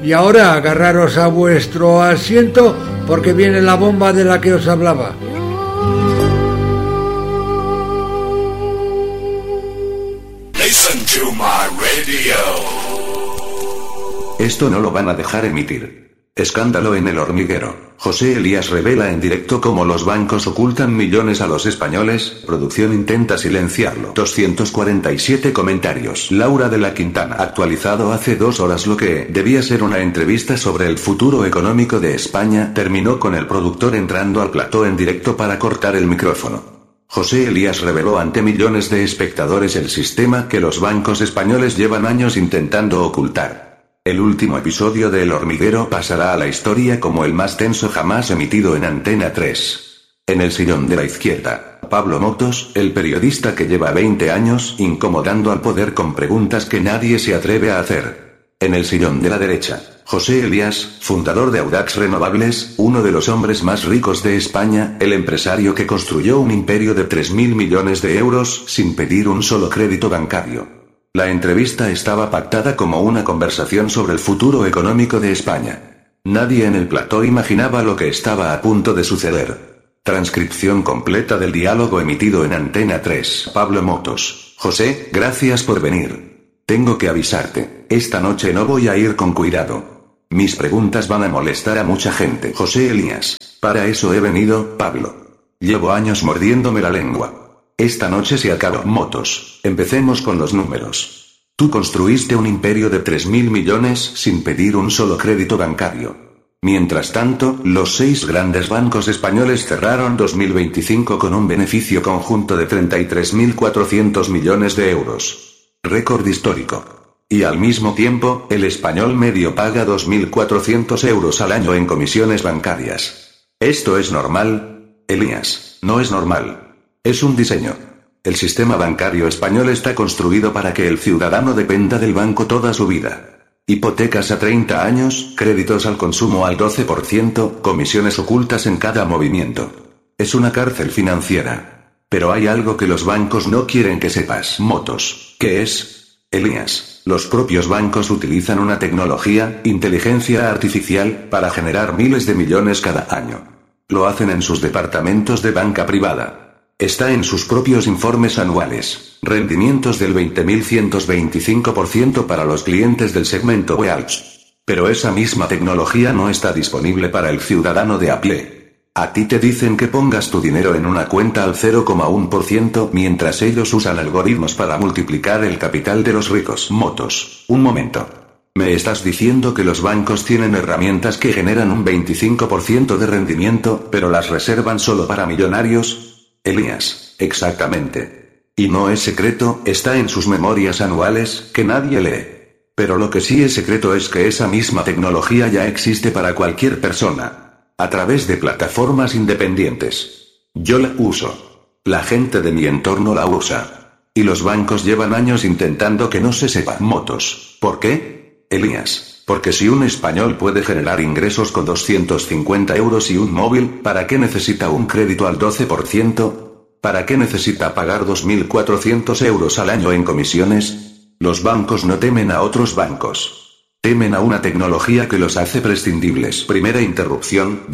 Y ahora agarraros a vuestro asiento porque viene la bomba de la que os hablaba. Listen to my radio. Esto no lo van a dejar emitir. Escándalo en El Hormiguero. José Elías revela en directo cómo los bancos ocultan millones a los españoles. Producción intenta silenciarlo. 247 comentarios. Laura de la Quintana. Actualizado hace 2 horas. Lo que debía ser una entrevista sobre el futuro económico de España terminó con el productor entrando al plató en directo para cortar el micrófono. José Elías reveló ante millones de espectadores el sistema que los bancos españoles llevan años intentando ocultar. El último episodio de El Hormiguero pasará a la historia como el más tenso jamás emitido en Antena 3. En el sillón de la izquierda, Pablo Motos, el periodista que lleva 20 años incomodando al poder con preguntas que nadie se atreve a hacer. En el sillón de la derecha, José Elías, fundador de Audax Renovables, uno de los hombres más ricos de España, el empresario que construyó un imperio de 3.000 millones de euros sin pedir un solo crédito bancario. La entrevista estaba pactada como una conversación sobre el futuro económico de España. Nadie en el plató imaginaba lo que estaba a punto de suceder. Transcripción completa del diálogo emitido en Antena 3. Pablo Motos. José, gracias por venir. Tengo que avisarte, esta noche no voy a ir con cuidado. Mis preguntas van a molestar a mucha gente. José Elías. Para eso he venido, Pablo. Llevo años mordiéndome la lengua. Esta noche se acabó. Motos. Empecemos con los números. Tú construiste un imperio de 3.000 millones sin pedir un solo crédito bancario. Mientras tanto, los 6 grandes bancos españoles cerraron 2025 con un beneficio conjunto de 33.400 millones de euros. Récord histórico. Y al mismo tiempo, el español medio paga 2.400 euros al año en comisiones bancarias. ¿Esto es normal? Elías, no es normal. Es un diseño. El sistema bancario español está construido para que el ciudadano dependa del banco toda su vida. Hipotecas a 30 años, créditos al consumo al 12%, comisiones ocultas en cada movimiento. Es una cárcel financiera. Pero hay algo que los bancos no quieren que sepas. Motos. ¿Qué es? Elías, los propios bancos utilizan una tecnología, inteligencia artificial, para generar miles de millones cada año. Lo hacen en sus departamentos de banca privada. Está en sus propios informes anuales. Rendimientos del 20.125% para los clientes del segmento Wealth. Pero esa misma tecnología no está disponible para el ciudadano de a pie. A ti te dicen que pongas tu dinero en una cuenta al 0,1% mientras ellos usan algoritmos para multiplicar el capital de los ricos. Motos. Un momento. ¿Me estás diciendo que los bancos tienen herramientas que generan un 25% de rendimiento, pero las reservan solo para millonarios? Elías, exactamente. Y no es secreto, está en sus memorias anuales, que nadie lee. Pero lo que sí es secreto es que esa misma tecnología ya existe para cualquier persona. A través de plataformas independientes. Yo la uso. La gente de mi entorno la usa. Y los bancos llevan años intentando que no se sepa. Motos. ¿Por qué? Elías, porque si un español puede generar ingresos con 250 euros y un móvil, ¿para qué necesita un crédito al 12%? ¿Para qué necesita pagar 2.400 euros al año en comisiones? Los bancos no temen a otros bancos. Temen a una tecnología que los hace prescindibles. Primera interrupción,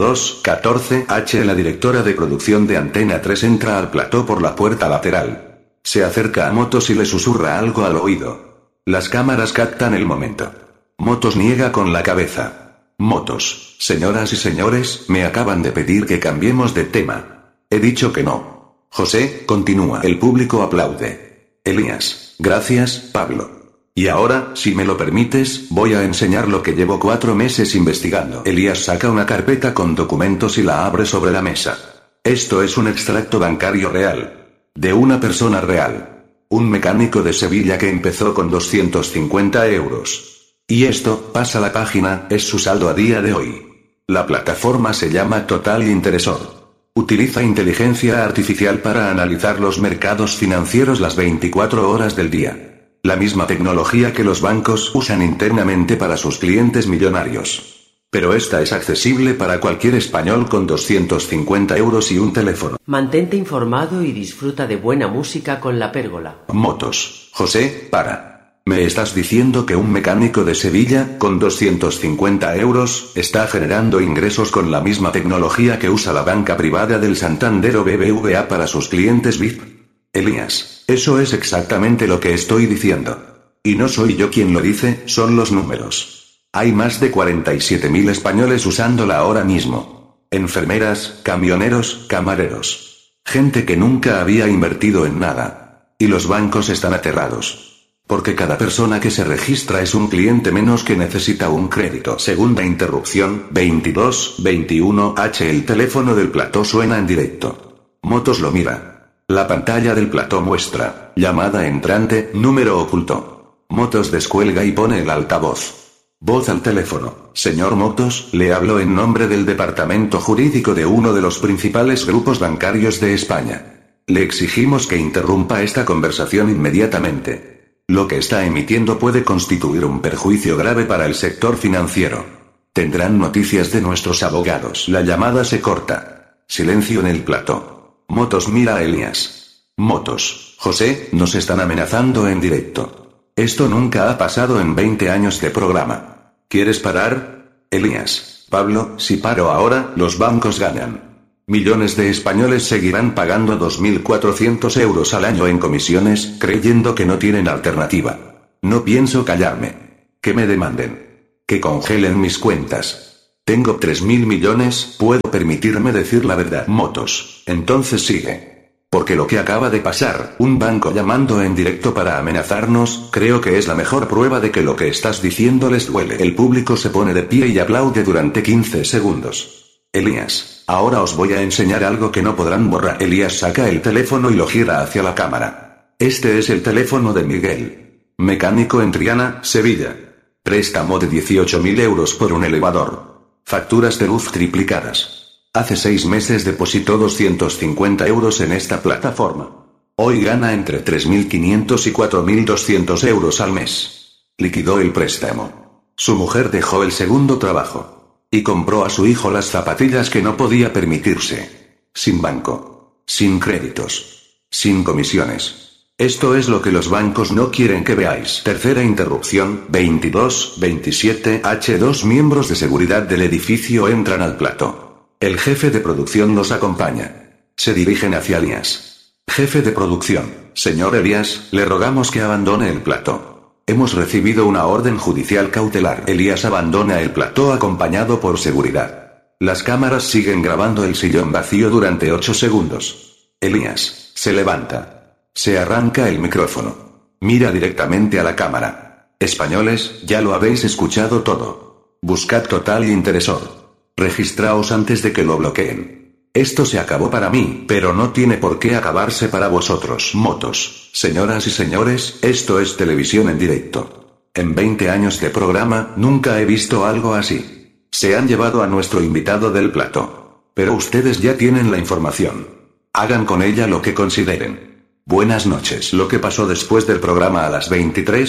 22:14. La directora de producción de Antena 3 entra al plató por la puerta lateral. Se acerca a Motos y le susurra algo al oído. Las cámaras captan el momento. Motos niega con la cabeza. Motos, señoras y señores, me acaban de pedir que cambiemos de tema. He dicho que no. José, continúa. El público aplaude. Elías, gracias, Pablo. Y ahora, si me lo permites, voy a enseñar lo que llevo 4 meses investigando. Elías saca una carpeta con documentos y la abre sobre la mesa. Esto es un extracto bancario real. De una persona real. Un mecánico de Sevilla que empezó con 250 euros. Y esto, pasa la página, es su saldo a día de hoy. La plataforma se llama Total Interesor. Utiliza inteligencia artificial para analizar los mercados financieros las 24 horas del día. La misma tecnología que los bancos usan internamente para sus clientes millonarios. Pero esta es accesible para cualquier español con 250 euros y un teléfono. Mantente informado y disfruta de buena música con La Pérgola. Motos. José, para. ¿Me estás diciendo que un mecánico de Sevilla, con 250 euros, está generando ingresos con la misma tecnología que usa la banca privada del Santander o BBVA para sus clientes VIP? Elías, eso es exactamente lo que estoy diciendo. Y no soy yo quien lo dice, son los números. Hay más de 47.000 españoles usándola ahora mismo. Enfermeras, camioneros, camareros. Gente que nunca había invertido en nada. Y los bancos están aterrados. Porque cada persona que se registra es un cliente menos que necesita un crédito. Segunda interrupción, 22-21H. El teléfono del plató suena en directo. Motos lo mira. La pantalla del plató muestra, llamada entrante, número oculto. Motos descuelga y pone el altavoz. Voz al teléfono. Señor Motos, le hablo en nombre del departamento jurídico de uno de los principales grupos bancarios de España. Le exigimos que interrumpa esta conversación inmediatamente. Lo que está emitiendo puede constituir un perjuicio grave para el sector financiero. Tendrán noticias de nuestros abogados. La llamada se corta. Silencio en el plató. Motos mira a Elías. Motos, José, nos están amenazando en directo. Esto nunca ha pasado en 20 años de programa. ¿Quieres parar? Elías, Pablo, si paro ahora, los bancos ganan. Millones de españoles seguirán pagando 2.400 euros al año en comisiones, creyendo que no tienen alternativa. No pienso callarme. Que me demanden. Que congelen mis cuentas. Tengo 3.000 millones, puedo permitirme decir la verdad. Motos, entonces sigue. Porque lo que acaba de pasar, un banco llamando en directo para amenazarnos, creo que es la mejor prueba de que lo que estás diciendo les duele. El público se pone de pie y aplaude durante 15 segundos. Elías, ahora os voy a enseñar algo que no podrán borrar. Elías saca el teléfono y lo gira hacia la cámara. Este es el teléfono de Miguel. Mecánico en Triana, Sevilla. Préstamo de 18.000 euros por un elevador. Facturas de luz triplicadas. Hace 6 meses depositó 250 euros en esta plataforma. Hoy gana entre 3.500 y 4.200 euros al mes. Liquidó el préstamo. Su mujer dejó el segundo trabajo. Y compró a su hijo las zapatillas que no podía permitirse. Sin banco. Sin créditos. Sin comisiones. Esto es lo que los bancos no quieren que veáis. Tercera interrupción, 22-27H. 2 miembros de seguridad del edificio entran al plató. El jefe de producción los acompaña. Se dirigen hacia Elías. Jefe de producción, señor Elías, le rogamos que abandone el plató. Hemos recibido una orden judicial cautelar. Elías abandona el plató acompañado por seguridad. Las cámaras siguen grabando el sillón vacío durante 8 segundos. Elías se levanta. Se arranca el micrófono. Mira directamente a la cámara. Españoles, ya lo habéis escuchado todo. Buscad Total Interesor. Registraos antes de que lo bloqueen. Esto se acabó para mí, pero no tiene por qué acabarse para vosotros. Motos, señoras y señores, esto es televisión en directo. En 20 años de programa, nunca he visto algo así. Se han llevado a nuestro invitado del plató. Pero ustedes ya tienen la información. Hagan con ella lo que consideren. Buenas noches. Lo que pasó después del programa a las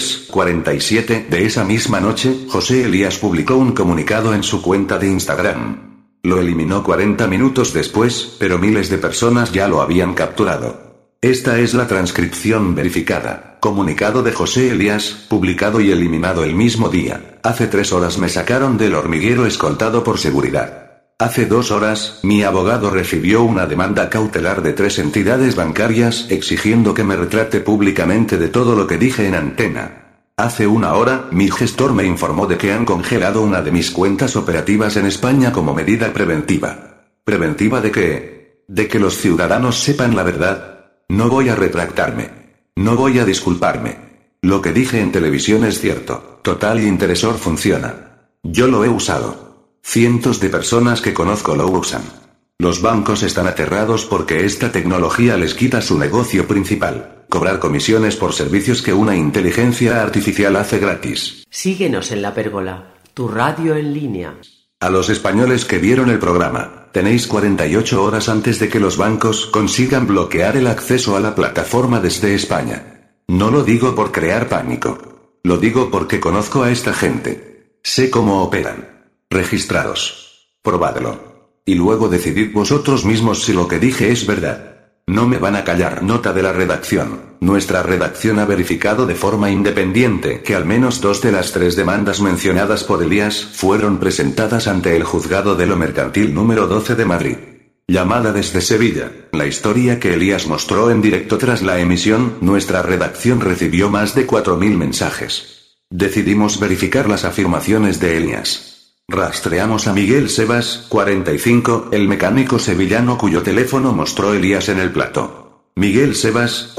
23:47 de esa misma noche, José Elías publicó un comunicado en su cuenta de Instagram. Lo eliminó 40 minutos después, pero miles de personas ya lo habían capturado. Esta es la transcripción verificada. Comunicado de José Elías, publicado y eliminado el mismo día. Hace 3 horas me sacaron del hormiguero escoltado por seguridad. Hace 2 horas, mi abogado recibió una demanda cautelar de 3 entidades bancarias exigiendo que me retrate públicamente de todo lo que dije en antena. Hace 1 hora, mi gestor me informó de que han congelado una de mis cuentas operativas en España como medida preventiva. ¿Preventiva de qué? De que los ciudadanos sepan la verdad. No voy a retractarme. No voy a disculparme. Lo que dije en televisión es cierto. Total Interesor funciona. Yo lo he usado. Cientos de personas que conozco lo usan. Los bancos están aterrados porque esta tecnología les quita su negocio principal, cobrar comisiones por servicios que una inteligencia artificial hace gratis. Síguenos en La Pérgola, tu radio en línea. A los españoles que vieron el programa, tenéis 48 horas antes de que los bancos consigan bloquear el acceso a la plataforma desde España. No lo digo por crear pánico. Lo digo porque conozco a esta gente. Sé cómo operan. Registrados. Probadlo. Y luego decidid vosotros mismos si lo que dije es verdad. No me van a callar. Nota de la redacción. Nuestra redacción ha verificado de forma independiente que al menos 2 de las 3 demandas mencionadas por Elías fueron presentadas ante el Juzgado de lo Mercantil número 12 de Madrid. Llamada desde Sevilla. La historia que Elías mostró en directo tras la emisión, nuestra redacción recibió más de 4.000 mensajes. Decidimos verificar las afirmaciones de Elías. Rastreamos a Miguel Sebas, 45, el mecánico sevillano cuyo teléfono mostró Elías en el plato. Miguel Sebas,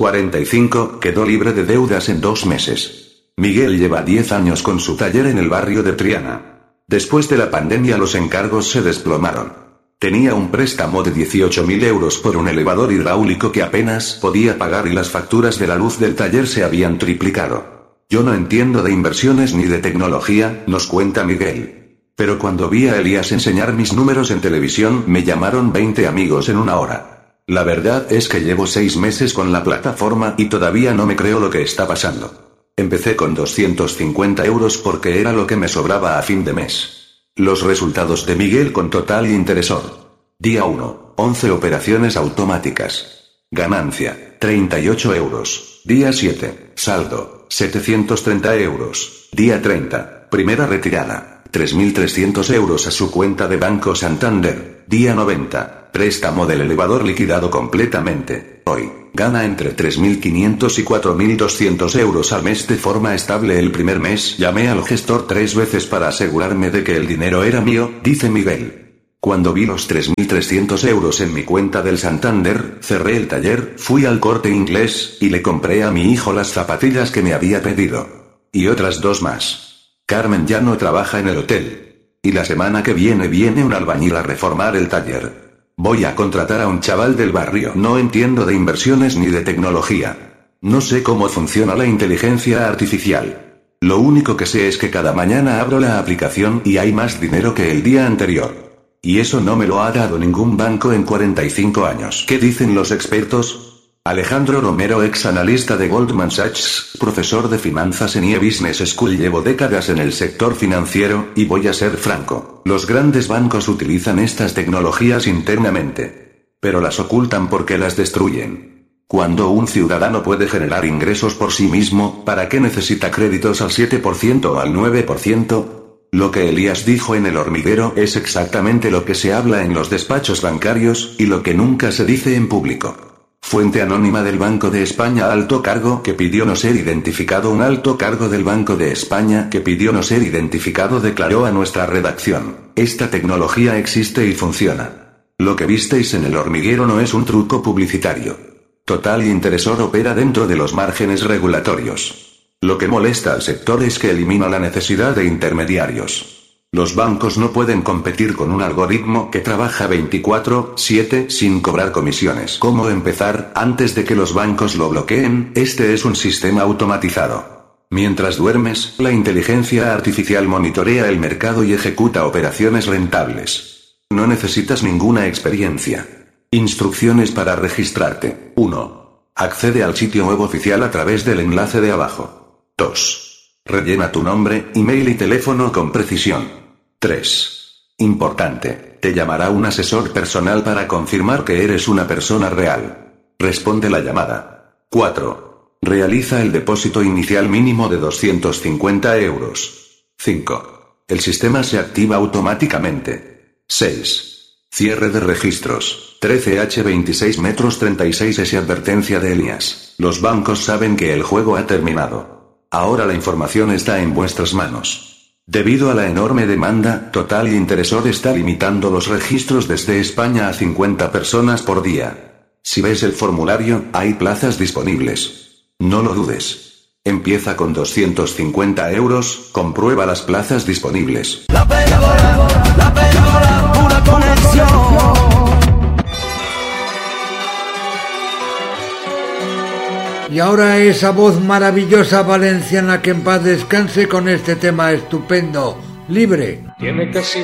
45, quedó libre de deudas en 2 meses. Miguel lleva 10 años con su taller en el barrio de Triana. Después de la pandemia los encargos se desplomaron. Tenía un préstamo de 18.000 euros por un elevador hidráulico que apenas podía pagar y las facturas de la luz del taller se habían triplicado. Yo no entiendo de inversiones ni de tecnología, nos cuenta Miguel. Pero cuando vi a Elías enseñar mis números en televisión me llamaron 20 amigos en 1 hora. La verdad es que llevo 6 meses con la plataforma y todavía no me creo lo que está pasando. Empecé con 250 euros porque era lo que me sobraba a fin de mes. Los resultados de Miguel con Total Interesor. Día 1, 11 operaciones automáticas. Ganancia, 38 euros. Día 7, saldo, 730 euros. Día 30, primera retirada, 3.300 euros a su cuenta de Banco Santander. Día 90, préstamo del elevador liquidado completamente. Hoy, gana entre 3.500 y 4.200 euros al mes de forma estable. El primer mes llamé al gestor 3 veces para asegurarme de que el dinero era mío, dice Miguel. Cuando vi los 3.300 euros en mi cuenta del Santander, cerré el taller, fui al Corte Inglés, y le compré a mi hijo las zapatillas que me había pedido. Y otras 2 más. Carmen ya no trabaja en el hotel. Y la semana que viene un albañil a reformar el taller. Voy a contratar a un chaval del barrio. No entiendo de inversiones ni de tecnología. No sé cómo funciona la inteligencia artificial. Lo único que sé es que cada mañana abro la aplicación y hay más dinero que el día anterior. Y eso no me lo ha dado ningún banco en 45 años. ¿Qué dicen los expertos? Alejandro Romero, ex analista de Goldman Sachs, profesor de finanzas en IE Business School. Llevo décadas en el sector financiero, y voy a ser franco. Los grandes bancos utilizan estas tecnologías internamente. Pero las ocultan porque las destruyen. Cuando un ciudadano puede generar ingresos por sí mismo, ¿para qué necesita créditos al 7% o al 9%? Lo que Elías dijo en El Hormiguero es exactamente lo que se habla en los despachos bancarios, y lo que nunca se dice en público. Fuente anónima del Banco de España. Alto cargo que pidió no ser identificado. Un alto cargo del Banco de España que pidió no ser identificado declaró a nuestra redacción: esta tecnología existe y funciona. Lo que visteis en El Hormiguero no es un truco publicitario. Total Interesor opera dentro de los márgenes regulatorios. Lo que molesta al sector es que elimina la necesidad de intermediarios. Los bancos no pueden competir con un algoritmo que trabaja 24/7 sin cobrar comisiones. ¿Cómo empezar? Antes de que los bancos lo bloqueen, este es un sistema automatizado. Mientras duermes, la inteligencia artificial monitorea el mercado y ejecuta operaciones rentables. No necesitas ninguna experiencia. Instrucciones para registrarte. 1. Accede al sitio web oficial a través del enlace de abajo. 2. Rellena tu nombre, email y teléfono con precisión. 3. Importante, te llamará un asesor personal para confirmar que eres una persona real. Responde la llamada. 4. Realiza el depósito inicial mínimo de 250 euros. 5. El sistema se activa automáticamente. 6. Cierre de registros. 13H26 metros 36S. Advertencia de Elías. Los bancos saben que el juego ha terminado. Ahora la información está en vuestras manos. Debido a la enorme demanda, Total Interesor está limitando los registros desde España a 50 personas por día. Si ves el formulario, hay plazas disponibles. No lo dudes. Empieza con 250 euros, comprueba las plazas disponibles. La pérgola, una conexión. Y ahora esa voz maravillosa valenciana, que en paz descanse, con este tema estupendo, Libre. Tiene casi